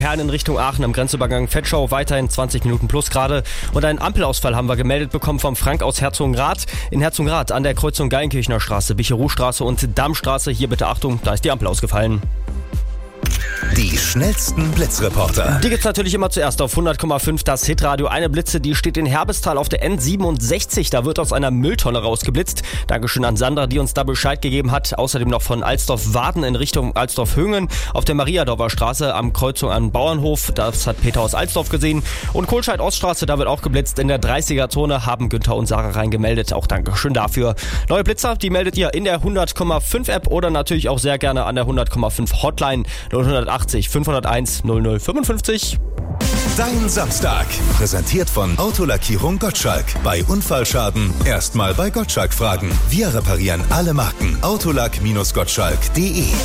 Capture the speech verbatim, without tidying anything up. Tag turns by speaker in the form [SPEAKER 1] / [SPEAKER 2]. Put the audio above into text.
[SPEAKER 1] Herne in Richtung Aachen am Grenzübergang Vetschau weiterhin zwanzig Minuten plus gerade. Und einen Ampelausfall haben wir gemeldet bekommen vom Frank aus Herzogenrath. In Herzogenrath an der Kreuzung Geilenkirchner Straße, Bicherow-Straße und Dammstraße. Hier bitte Achtung, da ist die Ampel ausgefallen.
[SPEAKER 2] Die schnellsten Blitzreporter.
[SPEAKER 1] Die gibt's natürlich immer zuerst auf hundert Komma fünf, das Hitradio. Eine Blitze, die steht in Herbestal auf der N siebenundsechzig. Da wird aus einer Mülltonne rausgeblitzt. Dankeschön an Sandra, die uns da Bescheid gegeben hat. Außerdem noch von Alsdorf-Waden in Richtung Alsdorf-Höngen auf der Mariadorfer Straße am Kreuzung an Bauernhof. Das hat Peter aus Alsdorf gesehen. Und Kohlscheid-Oststraße, da wird auch geblitzt. In der dreißiger-Zone haben Günther und Sarah reingemeldet. Auch Dankeschön dafür. Neue Blitzer, die meldet ihr in der hundert Komma fünf App oder natürlich auch sehr gerne an der hundert Komma fünf Hotline null achtzig fünfhunderteins null null fünfundfünfzig.
[SPEAKER 2] Dein Samstag. Präsentiert von Autolackierung Gottschalk. Bei Unfallschaden erstmal bei Gottschalk fragen. Wir reparieren alle Marken. Autolack-Gottschalk punkt de